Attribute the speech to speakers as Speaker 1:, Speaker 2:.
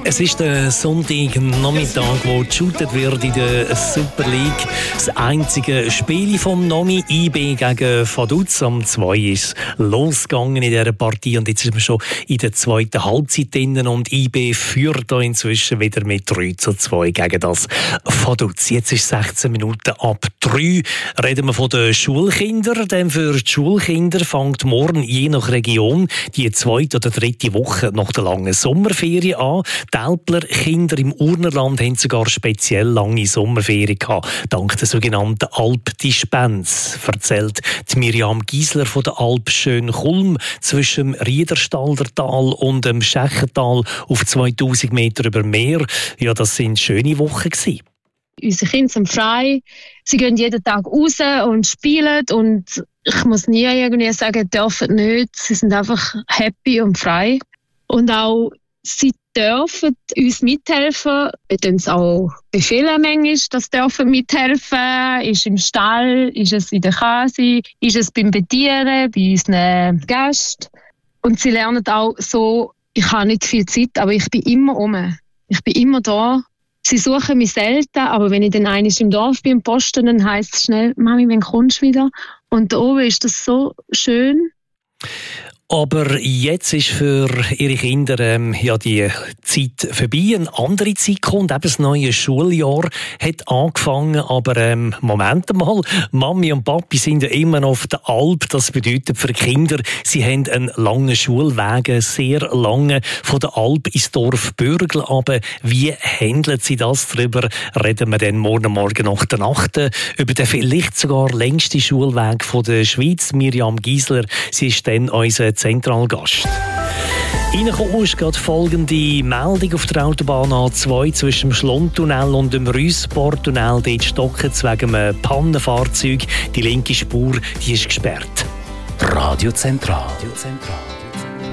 Speaker 1: Es ist der Sonntagnachmittag, wo geshootet wird in der Super League. Das einzige Spiel vom Nomi IB gegen Vaduz. Am 2 ist losgegangen in dieser Partie und jetzt sind wir schon in der zweiten Halbzeit drin und IB führt da inzwischen wieder mit 3:2 gegen das Vaduz. Jetzt ist 16 Minuten ab 3. Reden wir von den Schulkindern, denn für die Schulkinder fängt morgen je nach Region die zweite oder dritte Woche nach der langen Sommerferien an. Die Älpler Kinder im Urnerland haben sogar speziell lange Sommerferien gehabt, dank der sogenannten Alpdispenz, erzählt die Miriam Giesler von der Alp Schönkulm zwischen dem Riederstalder Tal und dem Schächental auf 2000 Meter über Meer. Ja, das sind schöne Wochen gewesen.
Speaker 2: Unsere Kinder sind frei, sie gehen jeden Tag raus und spielen und ich muss nie irgendwie sagen, dürfen nicht. Sie sind einfach happy und frei. Und auch sie dürfen uns mithelfen. Wir tun es auch befehlen manchmal, dass sie dürfen mithelfen. Ist im Stall, ist es in der Kase, ist es beim Bedienen, bei unseren Gästen. Und sie lernen auch so, ich habe nicht viel Zeit, aber ich bin immer rum. Ich bin immer da. Sie suchen mich selten, aber wenn ich dann einmal im Dorf bin, im Posten, dann heisst es schnell, Mami, wann kommst du wieder? Und da oben ist das so schön.
Speaker 1: Aber jetzt ist für ihre Kinder die Zeit vorbei. Eine andere Zeit kommt, eben das neue Schuljahr hat angefangen. Aber Moment mal, Mami und Papi sind ja immer noch auf der Alp. Das bedeutet für die Kinder, sie haben einen langen Schulweg, sehr lange, von der Alp ins Dorf Bürgl. Aber wie handeln sie das? Darüber reden wir dann morgen nach der Nacht über den vielleicht sogar längsten Schulweg von der Schweiz. Miriam Giesler, sie ist dann unser Zentralgast. Reingekommen ist gerade folgende Meldung auf der Autobahn A2 zwischen dem Schlonntunnel und dem Rüssportunnel. Dort stocken es wegen einem Pannenfahrzeug. Die linke Spur die ist gesperrt.
Speaker 3: Radio Zentral.